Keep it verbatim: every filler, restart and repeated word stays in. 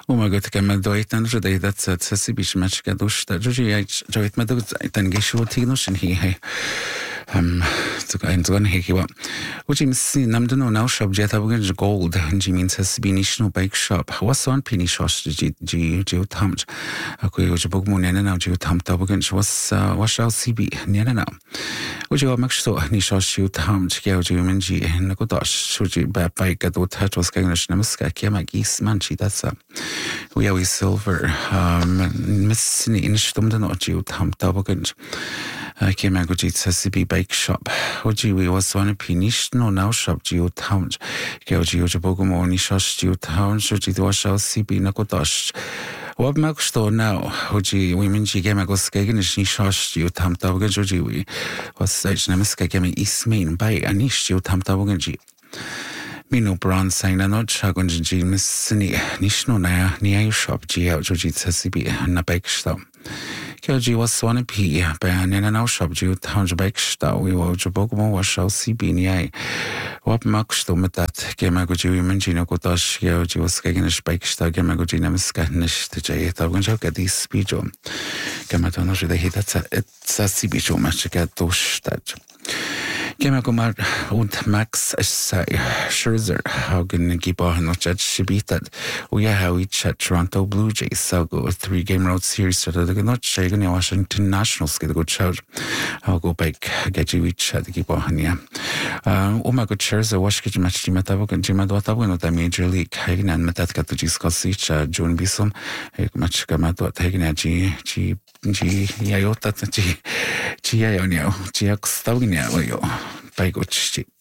وما كما دويت أنا جدي ذات تسي بيش ماتش كدوش تجوجي جويت ما دو تنجيشو تينوش إن هي هي هم تقول تقول هي كوا وجي مسي نمدنو ناو شاب جاتا بقول جولد نجي من تسي بينيشنو بايك شاب وصان بيني شاش جي جي جيو تامج أكو يوجي بقول نينا ناو جيو تام تابقول وص وشاو سي بي نينا ناو وجي ومكشتو نيشاش جيو تامج كيا وجي من جي نكو داش وجي بايك كدو تاج وس كأنش نمسك كيا ما جيس مانشي داسا وياوي سيلفر مسني إنش تمدن أجي وتهم تابوكنج كيما قلت تسي بي بايك شوب وجي ويوصوان بينيش نو ناو شوب جي وتهمج كي وجي وجي بوغو موني شاش جي وتهمج وجي دواشاو سي بي نكو داش واب ما كشتو ناو وجي ويمن جي كيما قوسكيغن شني شاش جي وتهم تابوكنج وجي وي وصايج نمسكا كيما إسمين باي أنيش جي وتهم تابوكنج مينو بران ساينا نوت شاغون جي مسني نيشنو نايا نيايو شوب جي او جوجي تسي بي نبايكشتاو كيو جي وصوان بي بيانينا ناو شوب جي وتهانج بايكشتاو ويو جبوغمو وشاو سي بي نياي واب ماكشتو متات كيما جوجي ويمن جي نوكو تاش كيو جي وسكاينش بايكشتاو كيما جوجي نمسكا نش تجاي تاوغن جاو كدي سبيجو كما تونو جي دهي تسي بي جو ماشكا توش تاج كما كمار ود ماكس الساي شيرزر هاوغن جيباه نوتشات شبيتاد ويا هاوي تشات تورونتو بلو جايز ساوغو three game road series تدغ نوتش شايغن واشنطن ناشنالز كده قد شاور هاوغو بايك جاجي ويتشات جيباه نيا وما قد شيرزر واشكي ماتش جيما تابوغن جيما دوا تابوغن ودا ميجر ليج هايغن ان متات كاتو جيس كاسيتش جون بيسوم هيك ماتش كما دوا هايغن جي جي جي يايوتا جي جي يايونيو جي اكس تابوغن يايو بايكوتشي